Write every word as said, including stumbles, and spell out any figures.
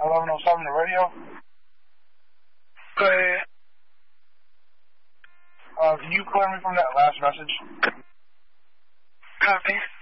eleven oh seven to radio. Go ahead. Uh, can you clear me from that last message? Copy.